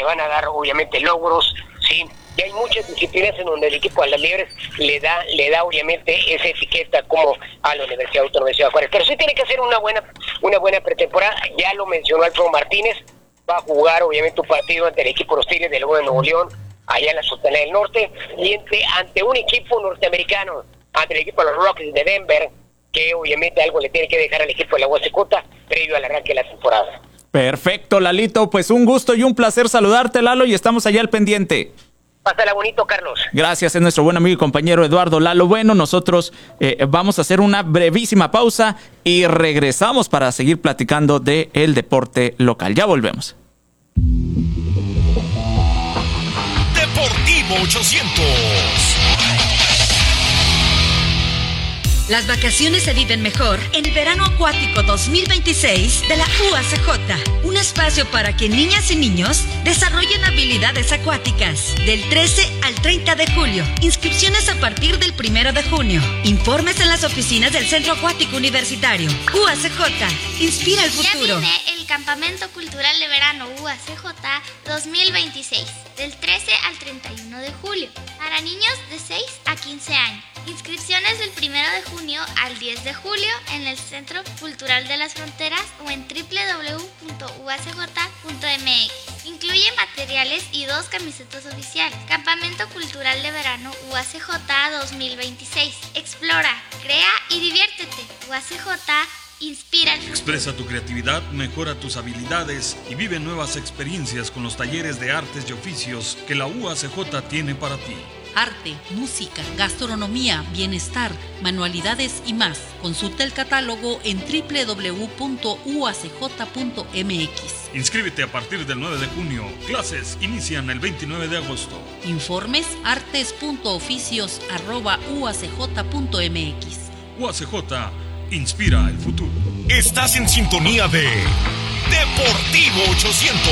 van a dar obviamente logros, sí, y hay muchas disciplinas en donde el equipo de las Liebres le da obviamente esa etiqueta como a la Universidad Autónoma de Ciudad Juárez, pero sí tiene que hacer una buena pretemporada. Ya lo mencionó Alfredo Martínez, va a jugar obviamente un partido ante el equipo de los Tigres de Nuevo León, allá en la Sultana del Norte, y ante un equipo norteamericano, ante el equipo de los Rockets de Denver, que obviamente algo le tiene que dejar al equipo de la UACJ previo al arranque de la temporada. Perfecto, Lalito, pues un gusto y un placer saludarte, Lalo, y estamos allá al pendiente. Pásala bonito, Carlos. Gracias, es nuestro buen amigo y compañero Eduardo Lalo Bueno. Nosotros vamos a hacer una brevísima pausa y regresamos para seguir platicando del deporte local. Ya volvemos. Deportivo 800. Las vacaciones se viven mejor en el Verano Acuático 2026 de la UACJ. Un espacio para que niñas y niños desarrollen habilidades acuáticas. Del 13 al 30 de julio. Inscripciones a partir del 1 de junio. Informes en las oficinas del Centro Acuático Universitario. UACJ. Inspira el futuro. Ya viene el Campamento Cultural de Verano UACJ 2026. Del 13 al 31 de julio. Para niños de 6 a 15 años. Inscripciones del 1 de junio al 10 de julio en el Centro Cultural de las Fronteras o en www.uacj.mx. Incluye materiales y 2 camisetas oficiales. Campamento Cultural de Verano UACJ 2026. Explora, crea y diviértete. UACJ inspira. Expresa tu creatividad, mejora tus habilidades y vive nuevas experiencias con los talleres de artes y oficios que la UACJ tiene para ti. Arte, música, gastronomía, bienestar, manualidades y más. Consulta el catálogo en www.uacj.mx. Inscríbete a partir del 9 de junio. Clases inician el 29 de agosto. Informes artes.oficios@uacj.mx. UACJ inspira el futuro. Estás en sintonía de Deportivo 800.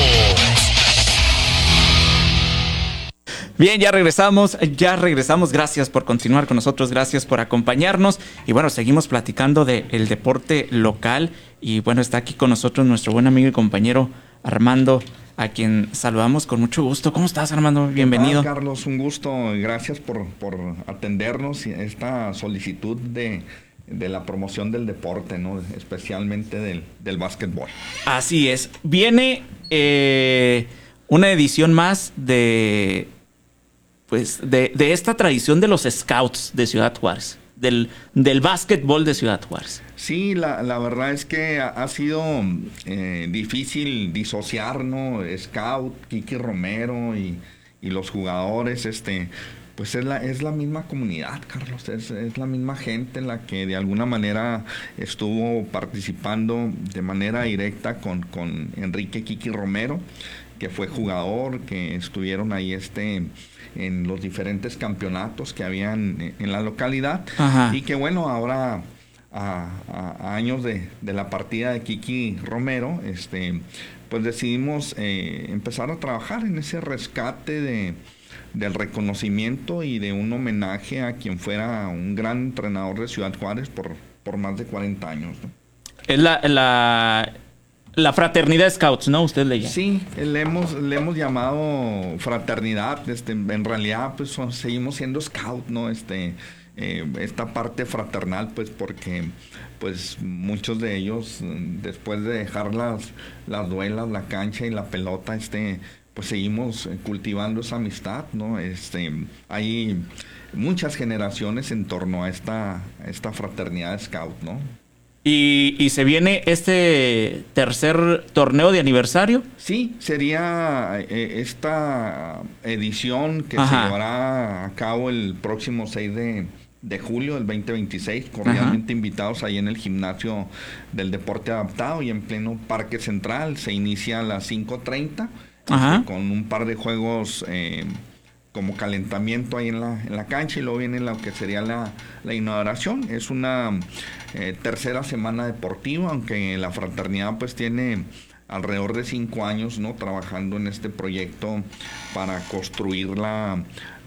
Bien, ya regresamos. Gracias por continuar con nosotros, gracias por acompañarnos. Y bueno, seguimos platicando del deporte local. Y bueno, está aquí con nosotros nuestro buen amigo y compañero Armando, a quien saludamos con mucho gusto. ¿Cómo estás, Armando? Bienvenido. Carlos, un gusto. Gracias por atendernos esta solicitud de la promoción del deporte, ¿no? Especialmente del básquetbol. Así es. Viene una edición más de esta tradición de los scouts de Ciudad Juárez, del básquetbol de Ciudad Juárez. Sí, la verdad es que ha sido difícil disociar, ¿no? Scout, Kiki Romero y los jugadores, pues es la misma comunidad, Carlos, es la misma gente la que de alguna manera estuvo participando de manera directa con Enrique Kiki Romero, que fue jugador, que estuvieron ahí en los diferentes campeonatos que habían en la localidad. Ajá. Y que bueno, ahora a años de la partida de Kiki Romero, pues decidimos empezar a trabajar en ese rescate del reconocimiento y de un homenaje a quien fuera un gran entrenador de Ciudad Juárez por más de 40 años, ¿no? Es la fraternidad Scouts, ¿no? Usted le llama. Sí, le hemos llamado fraternidad. En realidad, pues seguimos siendo Scout, ¿no? Esta parte fraternal, pues porque pues muchos de ellos, después de dejar las duelas, la cancha y la pelota, pues seguimos cultivando esa amistad, ¿no? Hay muchas generaciones en torno a esta fraternidad Scout, ¿no? ¿Y se viene este tercer torneo de aniversario? Sí, sería esta edición que se llevará a cabo el próximo 6 de julio del 2026, cordialmente invitados ahí en el gimnasio del deporte adaptado y en pleno Parque Central. Se inicia a las 5:30 con un par de juegos como calentamiento ahí en la cancha, y luego viene lo que sería la inauguración. Es una tercera semana deportiva, aunque la fraternidad pues tiene alrededor de 5 años, ¿no?, trabajando en este proyecto para construir la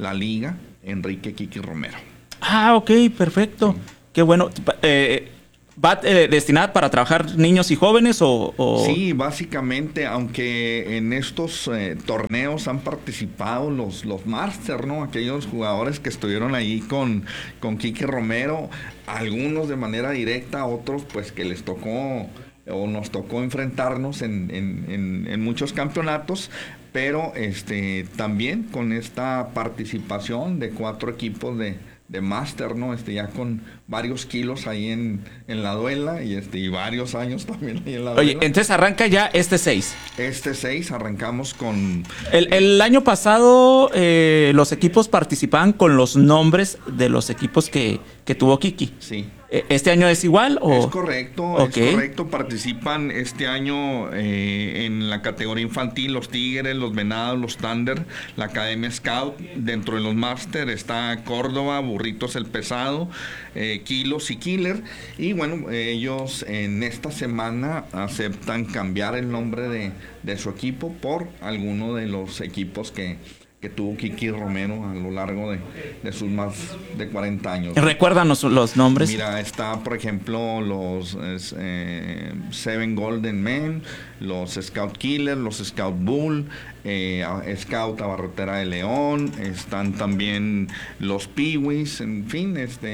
liga Enrique Kiki Romero. Ah, ok, perfecto. Sí. Qué bueno. ¿Va destinada para trabajar niños y jóvenes o...? Sí, básicamente, aunque en estos torneos han participado los Master, ¿no? Aquellos jugadores que estuvieron ahí con Quique Romero, algunos de manera directa, otros pues que les tocó o nos tocó enfrentarnos en muchos campeonatos, pero también con esta participación de 4 equipos de máster, ¿no? Ya con varios kilos ahí en la duela y varios años también ahí en la duela. Oye, entonces arranca ya este 6. Este 6 arrancamos con... El año pasado los equipos participaban con los nombres de los equipos que tuvo Kiki. Sí. ¿Este año es igual? ¿o? Es correcto, Okay. Es correcto. Participan este año en la categoría infantil los Tigres, los Venados, los Thunder, la Academia Scout. Dentro de los Máster está Córdoba, Burritos el Pesado, Kilos y Killer. Y bueno, ellos en esta semana aceptan cambiar el nombre de su equipo por alguno de los equipos que tuvo Kiki Romero a lo largo de sus más de 40 años. Recuérdanos los nombres. Mira, está por ejemplo los Seven Golden Men, los Scout Killer, los Scout Bull, Scout Abarrotera de León, están también los Peewees, en fin,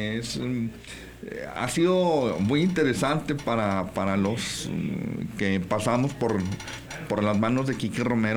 ha sido muy interesante para los que pasamos por las manos de Quique Romero,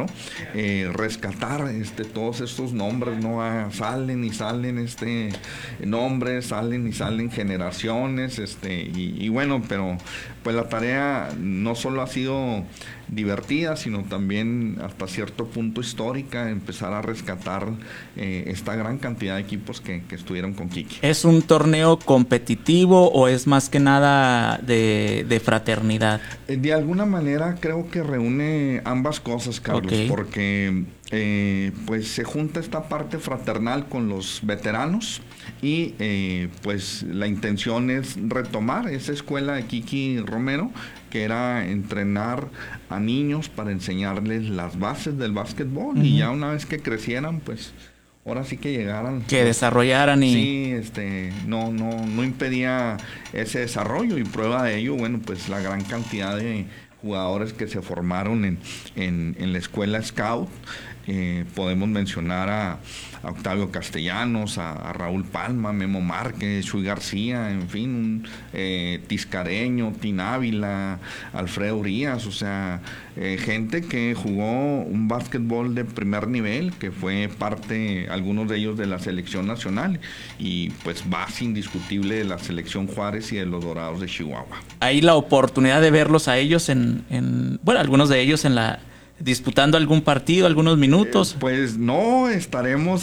rescatar todos estos nombres, ¿no? Salen y salen nombres, salen y salen generaciones, y bueno, pero pues la tarea no solo ha sido divertida, sino también hasta cierto punto histórica, empezar a rescatar esta gran cantidad de equipos que estuvieron con Quique. ¿Es un torneo competitivo o es más que nada de fraternidad? De alguna manera creo que reúne ambas cosas, Carlos, Okay. Porque pues se junta esta parte fraternal con los veteranos y pues la intención es retomar esa escuela de Quique Romero, que era entrenar a niños para enseñarles las bases del básquetbol. Y ya una vez que crecieran, pues ahora sí que llegaran. Que desarrollaran y... Sí, no impedía ese desarrollo, y prueba de ello, bueno, pues la gran cantidad de jugadores que se formaron en la escuela Scout. Podemos mencionar a Octavio Castellanos, a Raúl Palma, Memo Márquez, Chuy García, en fin, Tiscareño, Tinávila, Alfredo Urias, o sea, gente que jugó un básquetbol de primer nivel, que fue parte, algunos de ellos, de la selección nacional, y pues base indiscutible de la selección Juárez y de los Dorados de Chihuahua. Hay la oportunidad de verlos a ellos bueno, algunos de ellos disputando algún partido, algunos minutos. Pues no, estaremos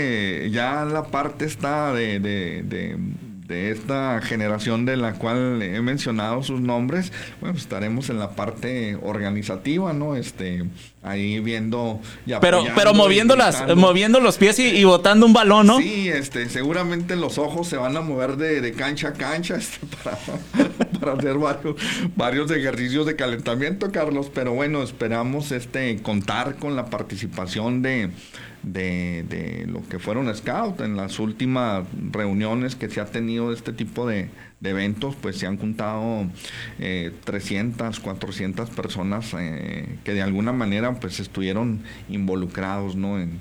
ya la parte está de esta generación de la cual he mencionado sus nombres. Bueno, estaremos en la parte organizativa, ¿no? Ahí viendo y pero moviendo los pies y botando un balón, ¿no? Sí, seguramente los ojos se van a mover de cancha a cancha para hacer varios ejercicios de calentamiento, Carlos, pero bueno, esperamos contar con la participación de lo que fueron Scout. En las últimas reuniones que se ha tenido de este tipo de eventos, pues se han juntado 300, 400 personas que de alguna manera pues estuvieron involucrados, ¿no? en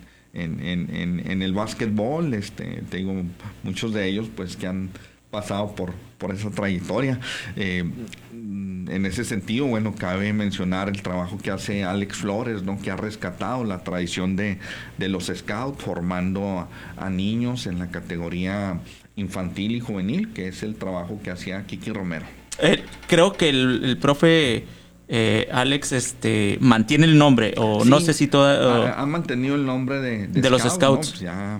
el básquetbol. Te digo, muchos de ellos pues que han pasado por esa trayectoria. En ese sentido, bueno, cabe mencionar el trabajo que hace Alex Flores, ¿no? Que ha rescatado la tradición de los Scouts, formando a niños en la categoría infantil y juvenil, que es el trabajo que hacía Quique Romero. Creo que el profe Alex mantiene el nombre, o sí, no sé si ha mantenido el nombre de los Scouts. ¿no? Pues ya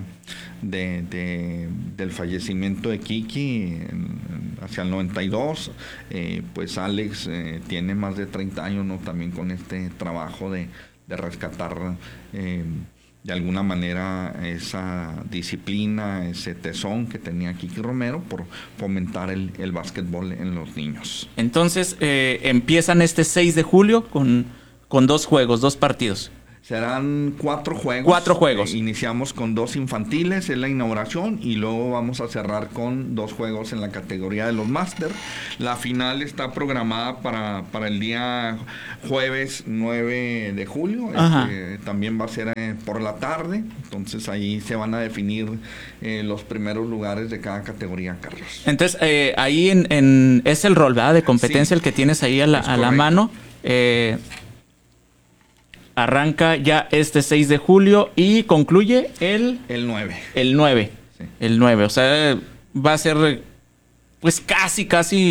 del fallecimiento de Quique hacia el 92, pues Alex tiene más de 30 años, ¿no? También con este trabajo de rescatar de alguna manera esa disciplina, ese tesón que tenía Quique Romero por fomentar el básquetbol en los niños. Entonces empiezan este 6 de julio con 2 juegos, 2 partidos. Serán 4 juegos. 4 juegos. Iniciamos con 2 infantiles en la inauguración y luego vamos a cerrar con 2 juegos en la categoría de los máster. La final está programada para el día jueves 9 de julio. También va a ser por la tarde. Entonces ahí se van a definir los primeros lugares de cada categoría, Carlos. Entonces ahí es el rol, ¿verdad? De competencia, sí, el que tienes ahí a la mano. Arranca ya este 6 de julio y concluye el 9. El 9. Sí. El 9. O sea, va a ser pues casi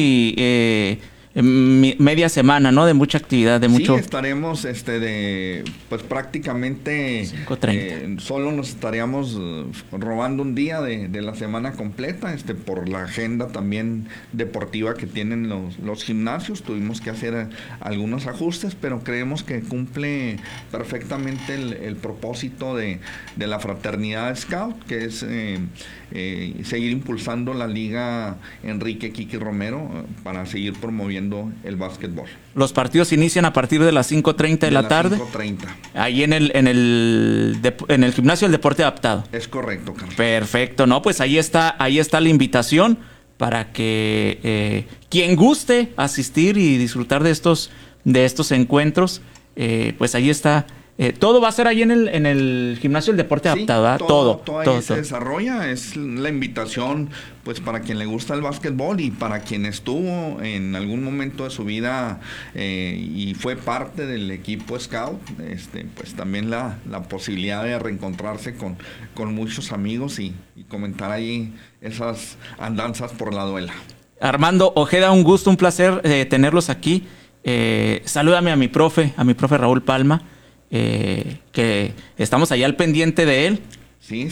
media semana, ¿no? De mucha actividad, de mucho. Sí, estaremos pues prácticamente 5:30. Solo nos estaríamos robando un día de la semana completa, por la agenda también deportiva que tienen los gimnasios. Tuvimos que hacer algunos ajustes, pero creemos que cumple perfectamente el propósito de la fraternidad Scout, que es seguir impulsando la Liga Enrique Kiki Romero para seguir promoviendo el básquetbol. Los partidos inician a partir de las 5:30 de la tarde. 5:30. Ahí en el gimnasio del deporte adaptado. Es correcto, Carlos. Perfecto, no, pues ahí está la invitación para que quien guste asistir y disfrutar de estos encuentros, pues ahí está. Todo va a ser ahí en el gimnasio del deporte adaptado, ¿verdad? Todo ahí se desarrolla. Es la invitación, pues, para quien le gusta el básquetbol y para quien estuvo en algún momento de su vida y fue parte del equipo Scout, pues también la posibilidad de reencontrarse con muchos amigos y comentar ahí esas andanzas por la duela. Armando Ojeda, un gusto, un placer tenerlos aquí. Salúdame a mi profe Raúl Palma. Que estamos allá al pendiente de él. Sí.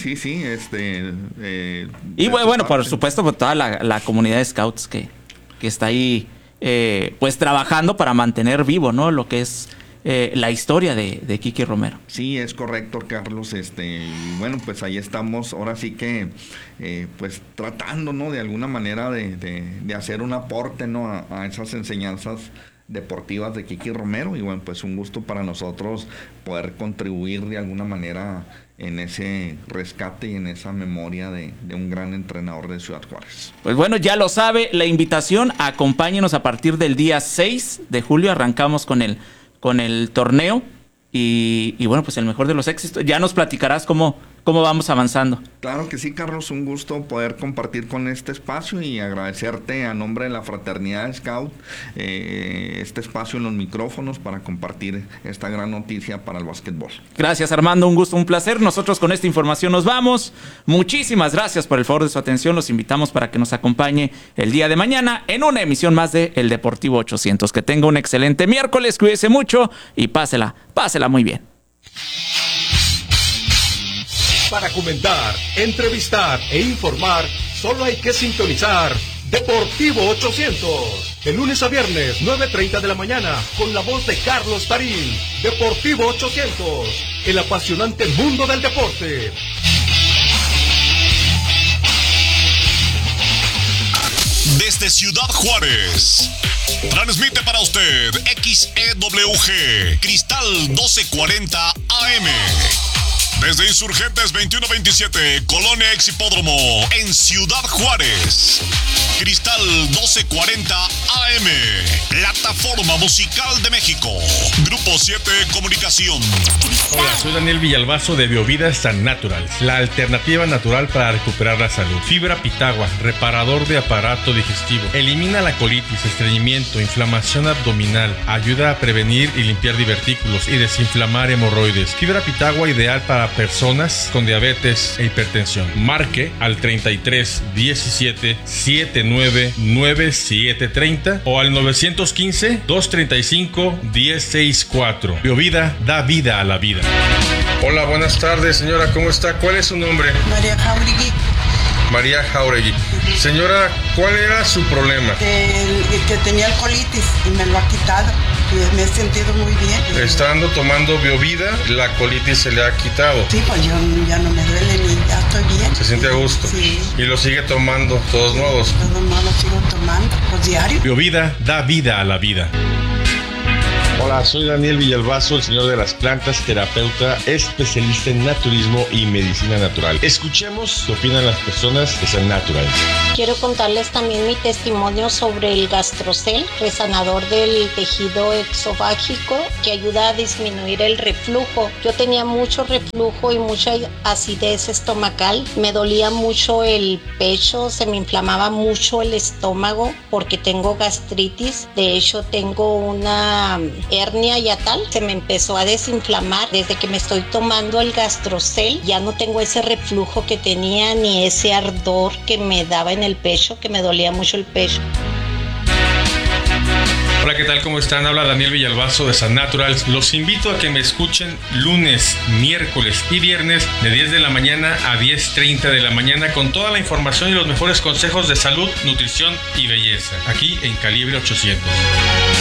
Y bueno, por supuesto, por toda la comunidad de scouts que está ahí, pues trabajando para mantener vivo, ¿no? Lo que es la historia de Kiki Romero. Sí, es correcto, Carlos. Bueno, pues ahí estamos, ahora sí que, pues tratando, ¿no? De alguna manera de hacer un aporte, ¿no? A esas enseñanzas deportivas de Kiki Romero, y bueno, pues un gusto para nosotros poder contribuir de alguna manera en ese rescate y en esa memoria de un gran entrenador de Ciudad Juárez. Pues bueno, ya lo sabe, la invitación, acompáñenos a partir del día 6 de julio, arrancamos con el torneo y bueno, pues el mejor de los éxitos. Ya nos platicarás cómo vamos avanzando. Claro que sí, Carlos, un gusto poder compartir con este espacio y agradecerte a nombre de la Fraternidad Scout este espacio en los micrófonos para compartir esta gran noticia para el básquetbol. Gracias, Armando, un gusto, un placer. Nosotros con esta información nos vamos. Muchísimas gracias por el favor de su atención. Los invitamos para que nos acompañe el día de mañana en una emisión más de El Deportivo 800. Que tenga un excelente miércoles, cuídese mucho y pásela muy bien. Para comentar, entrevistar e informar, solo hay que sintonizar Deportivo 800. De lunes a viernes, 9:30 de la mañana, con la voz de Carlos Tarín. Deportivo 800, el apasionante mundo del deporte. Desde Ciudad Juárez, transmite para usted XEWG, Cristal 1240 AM. Desde Insurgentes 2127, Colonia Exhipódromo, en Ciudad Juárez. Cristal 1240 AM, Plataforma Musical de México. Grupo 7 Comunicación. Hola, soy Daniel Villalbazo de Biovida San Natural, la alternativa natural para recuperar la salud. Fibra Pitagua, reparador de aparato digestivo. Elimina la colitis, estreñimiento, inflamación abdominal. Ayuda a prevenir y limpiar divertículos y desinflamar hemorroides. Fibra Pitagua ideal para personas con diabetes e hipertensión. Marque al 33 17 79 9730 o al 915 235 1064. Biovida da vida a la vida. Hola, buenas tardes, señora, ¿cómo está? ¿Cuál es su nombre? María Jauregui. María Jauregui. Señora, ¿cuál era su problema? Que tenía colitis y me lo ha quitado. Me he sentido muy bien. Estando tomando Biovida, la colitis se le ha quitado. Sí, pues yo ya no me duele ni ya estoy bien. ¿Se siente a gusto? Sí. ¿Y lo sigue tomando todos modos? Todos modos sigo tomando, pues diario. Biovida da vida a la vida. Hola, soy Daniel Villalbazo, el señor de las plantas, terapeuta, especialista en naturismo y medicina natural. Escuchemos qué opinan las personas de San Natural. Quiero contarles también mi testimonio sobre el Gastrocel, resanador del tejido exofágico que ayuda a disminuir el reflujo. Yo tenía mucho reflujo y mucha acidez estomacal. Me dolía mucho el pecho, se me inflamaba mucho el estómago porque tengo gastritis. De hecho, tengo una hernia yatal. Se me empezó a desinflamar. Desde que me estoy tomando el Gastrocel, ya no tengo ese reflujo que tenía ni ese ardor que me daba en el pecho, que me dolía mucho el pecho. Hola, ¿qué tal? ¿Cómo están? Habla Daniel Villalbazo de San Natural. Los invito a que me escuchen lunes, miércoles y viernes de 10 de la mañana a 10:30 de la mañana con toda la información y los mejores consejos de salud, nutrición y belleza, aquí en Calibre 800.